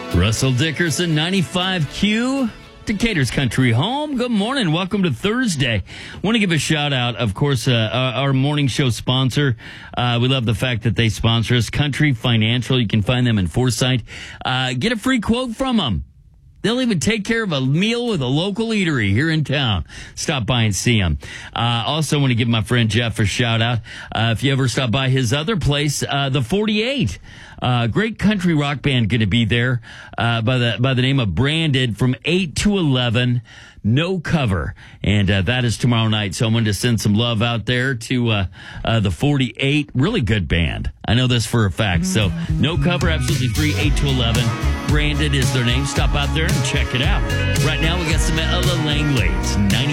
Russell Dickerson, 95Q, Decatur's Country Home. Good morning. Welcome to Thursday. Want to give a shout out, of course, our morning show sponsor. We love the fact that they sponsor us, Country Financial. You can find them in Forsyth. Get a free quote from them. They'll even take care of a meal with a local eatery here in town. Stop by and see them. Also want to give my friend Jeff a shout out. If you ever stop by his other place, the 48. Great country rock band going to be there by the name of Branded from 8 to 11. No cover. And that is tomorrow night. So I wanted to send some love out there to the 48. Really good band. I know this for a fact. So no cover, absolutely free, 8 to 11. Branded is their name. Stop out there and check it out. Right now we got some Ella Langley. It's 90.